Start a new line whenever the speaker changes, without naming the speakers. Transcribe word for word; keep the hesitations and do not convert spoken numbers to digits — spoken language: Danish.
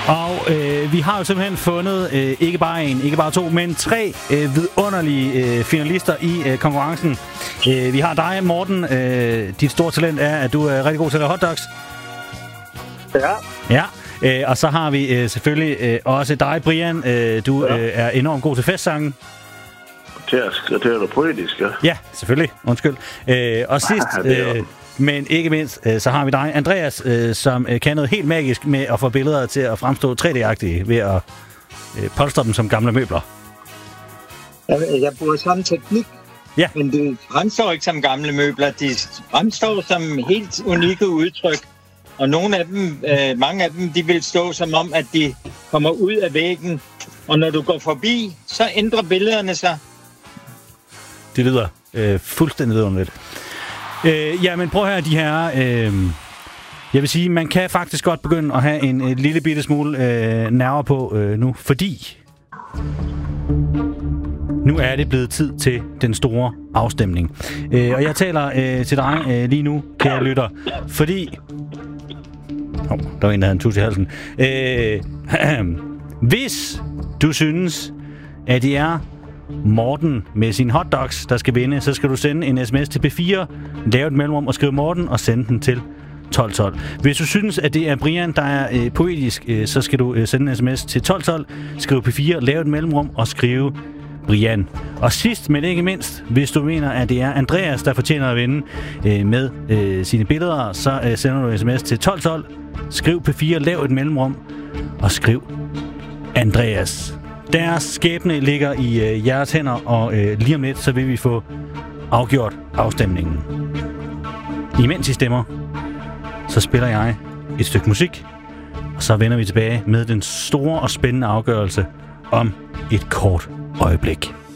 Og øh, vi har jo simpelthen fundet øh, ikke bare en, ikke bare to, men tre øh, vidunderlige øh, finalister i øh, konkurrencen. Øh, vi har dig, Morten. Øh, dit store talent er, at du er rigtig god til at lave hotdogs.
Ja.
Ja. Øh, og så har vi øh, selvfølgelig øh, også dig, Brian. Øh, du ja. øh, er enormt god til festsangen.
Det er, det er da poetisk, ja.
Ja, selvfølgelig. Undskyld. Øh, og sidst,
ja,
øh, men ikke mindst, øh, så har vi dig, Andreas, øh, som øh, kan noget helt magisk med at få billeder til at fremstå tre D-agtige ved at øh, polstre dem som gamle møbler.
Jeg, jeg bruger samme teknik,
ja.
Men det fremstår ikke som gamle møbler. De fremstår som helt unikke udtryk. Og nogle af dem, øh, mange af dem, de vil stå som om, at de kommer ud af væggen. Og når du går forbi, så ændrer billederne sig.
Det lyder øh, fuldstændig vidunderligt. Øh, ja, men prøv at høre de her... Øh, jeg vil sige, man kan faktisk godt begynde at have en, en lille bitte smule øh, nerver på øh, nu, fordi... Nu er det blevet tid til den store afstemning. Øh, og jeg taler øh, til dig øh, lige nu, kære lytter, fordi... Oh, der var en, der havde en tus i halsen. Øh, hvis du synes, at det er Morten med sin hotdogs, der skal vinde, så skal du sende en sms til P fire, lave et mellemrum og skrive Morten og sende den til tolv tolv. Hvis du synes, at det er Brian, der er øh, poetisk, øh, så skal du øh, sende en sms til tolv tolv, skrive P fire, lave et mellemrum og skrive Brian. Og sidst, men ikke mindst, hvis du mener, at det er Andreas, der fortjener at vinde øh, med øh, sine billeder, så øh, sender du en sms til tolv tolv, skriv P fire, lav et mellemrum og skriv Andreas. Deres skæbne ligger i øh, jeres hænder, og øh, lige om lidt, så vil vi få afgjort afstemningen. Imens I stemmer, så spiller jeg et stykke musik, og så vender vi tilbage med den store og spændende afgørelse om et kort øjeblik.